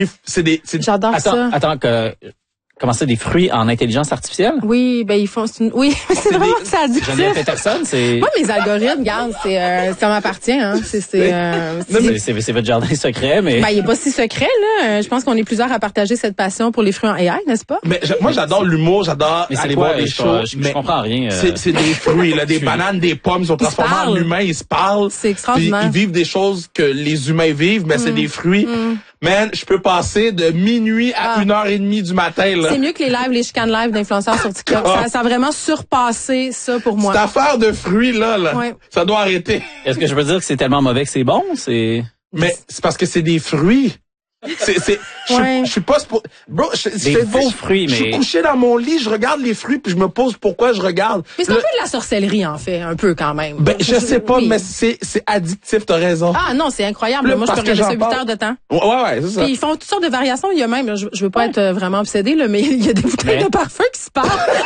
J'adore ça. Attends, comment ça, des fruits en intelligence artificielle? Oui, ben ils font. Oui, c'est vraiment ça addictif. Geneviève Peterson, c'est. Moi, mes algorithmes, regarde, ça m'appartient. Hein. C'est votre jardin secret, mais. Ben, il est pas si secret là. Je pense qu'on est plusieurs à partager cette passion pour les fruits en AI, n'est-ce pas? Mais moi, j'adore l'humour, j'adore aller voir des shows. Je comprends rien. C'est des fruits, là, des bananes, des pommes, ils sont transformés en humains, ils se parlent. C'est extraordinaire. Puis ils vivent des choses que les humains vivent, mais c'est des fruits. Man, je peux passer de minuit à 1h30 du matin, là. C'est mieux que les lives, les chicanes live d'influenceurs sur TikTok. Ça a vraiment surpassé ça pour moi. Cette affaire de fruits, là, ça doit arrêter. Est-ce que je peux dire que c'est tellement mauvais que c'est bon? Mais c'est parce que c'est des fruits. Je suis pas bro, des faux fruits, mais je suis couché dans mon lit, je regarde les fruits puis je me pose pourquoi je regarde. Mais c'est un peu de la sorcellerie en fait, un peu quand même. Ben je sais pas, mais c'est addictif, t'as raison. Ah non, c'est incroyable. Moi je peux regarder ça 8 heures de temps. Ouais, c'est ça. Puis ils font toutes sortes de variations. Il y a même, je veux pas être vraiment obsédée là, mais il y a des bouteilles de parfum qui se parlent.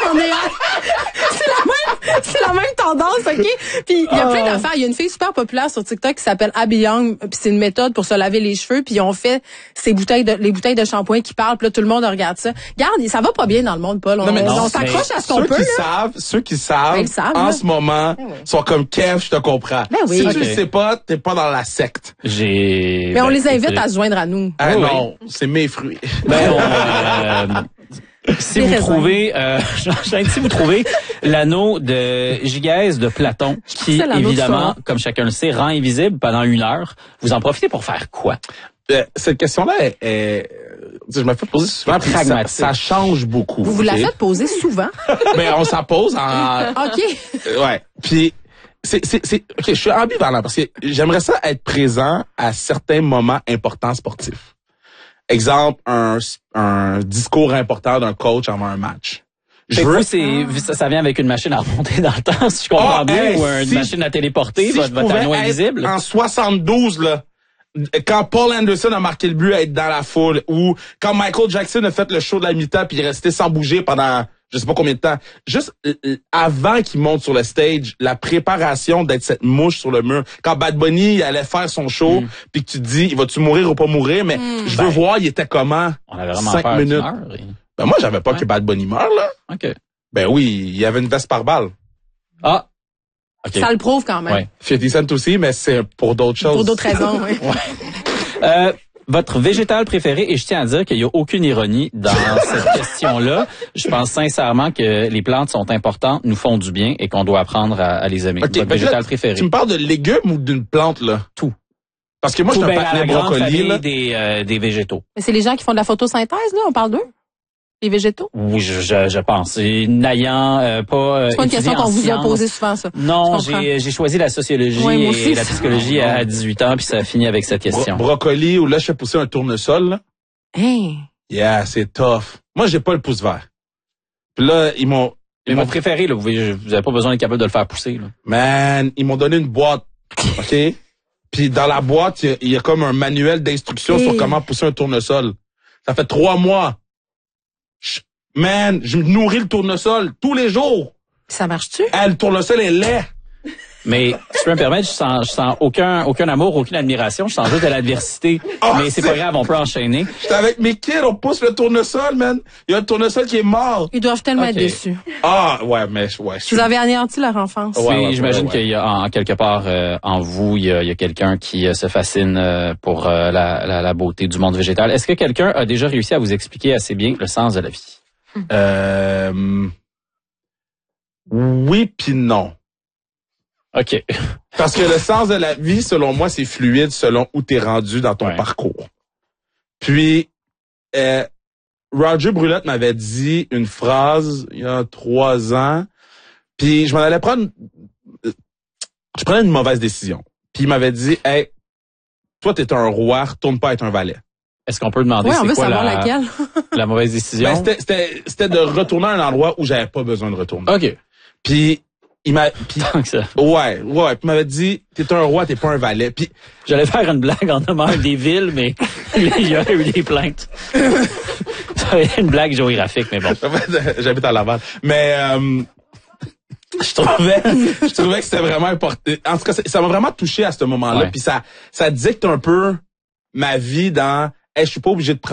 C'est la même tendance, ok. Puis il y a plein d'affaires. Il y a une fille super populaire sur TikTok qui s'appelle Abby Young. Puis c'est une méthode pour se laver les cheveux. Puis ils ont fait les bouteilles de shampoing qui parlent. Puis là tout le monde regarde ça. Regarde, ça va pas bien dans le monde, Paul. On s'accroche à ce qu'on peut. Ceux qui savent, en ce moment, sont comme Kev, je te comprends. Oui. Si tu le sais pas, t'es pas dans la secte. Mais on les invite à se joindre à nous. Ah non, c'est mes fruits. Si vous trouvez, si vous trouvez l'anneau de Gigès de Platon, qui évidemment, comme chacun le sait, rend invisible pendant 1 heure, vous en profitez pour faire quoi? Cette question-là je me fais poser souvent, ça change beaucoup. Vous la faites poser souvent? Mais on s'en pose en... OK. Ouais. Puis OK, je suis ambivalent parce que j'aimerais ça être présent à certains moments importants sportifs. Exemple, un discours important d'un coach avant un match. Ça vient avec une machine à remonter dans le temps, si je comprends bien, ou une machine à téléporter, votre anneau invisible. En 72, là, quand Paul Anderson a marqué le but à être dans la foule, ou quand Michael Jackson a fait le show de la mi-temps puis il est resté sans bouger pendant je sais pas combien de temps. Juste avant qu'il monte sur le stage, la préparation d'être cette mouche sur le mur. Quand Bad Bunny allait faire son show, puis que tu te dis, vas-tu mourir ou pas mourir, mais je veux voir, il était comment? On avait vraiment 5 minutes. Ben moi, j'avais pas que Bad Bunny meure, là. OK. Ben oui, il y avait une veste par balle. Ah. Okay. Ça le prouve quand même. Ouais. 50 Cent aussi, mais c'est pour d'autres choses. Pour d'autres raisons, oui. Votre végétal préféré, et je tiens à dire qu'il n'y a aucune ironie dans cette question-là. Je pense sincèrement que les plantes sont importantes, nous font du bien et qu'on doit apprendre à les aimer. Okay, votre végétal préféré. Tu me parles de légumes ou d'une plante, là? Tout. Parce que moi, je suis un patin brocoli, là. Des végétaux. Mais c'est les gens qui font de la photosynthèse, là, on parle d'eux? Les végétaux? Oui, je pense. N'ayant pas c'est pas une question qu'on vous a posée souvent, ça. Non, j'ai choisi la sociologie et la psychologie à 18 ans, puis ça a fini avec cette question. Brocoli, ou là, je fais pousser un tournesol, là. Hey. Yeah, c'est tough. Moi, j'ai pas le pouce vert. Puis là, ils m'ont préféré, là. Vous avez pas besoin d'être capable de le faire pousser, là. Man, ils m'ont donné une boîte. OK? Puis dans la boîte, il y a comme un manuel d'instruction sur comment pousser un tournesol. Ça fait 3 mois. Man, je me nourris le tournesol tous les jours. Ça marche-tu? Le tournesol est laid. Mais, si tu peux me permettre, je sens aucun amour, aucune admiration. Je sens juste de l'adversité. Mais c'est pas grave, on peut enchaîner. J'étais avec mes kids, on pousse le tournesol, man. Il y a un tournesol qui est mort. Ils doivent tellement être déçus. Ouais. Vous avez anéanti leur enfance. Oui, j'imagine qu'il y a en quelque part en vous, il y a quelqu'un qui se fascine pour la beauté du monde végétal. Est-ce que quelqu'un a déjà réussi à vous expliquer assez bien le sens de la vie? Oui puis non. OK. Parce que le sens de la vie, selon moi, c'est fluide selon où t'es rendu dans ton parcours. Puis, Roger Brulotte m'avait dit une phrase il y a 3 ans, puis je m'en allais prendre... Je prenais une mauvaise décision. Puis il m'avait dit, hey, toi, t'es un roi, retourne pas être un valet. Est-ce qu'on peut demander c'est quoi la mauvaise décision? Ben, c'était de retourner à un endroit où j'avais pas besoin de retourner. OK. Puis il m'a tant que ça. Ouais, puis il m'avait dit t'es un roi, t'es pas un valet. Puis j'allais faire une blague en nommant des villes, mais il y a eu des plaintes. Ça une blague géographique, mais bon. J'habite à Laval. Mais je trouvais que c'était vraiment important. En tout cas, ça m'a vraiment touché à ce moment-là. Puis ça dicte un peu ma vie dans je suis pas obligé de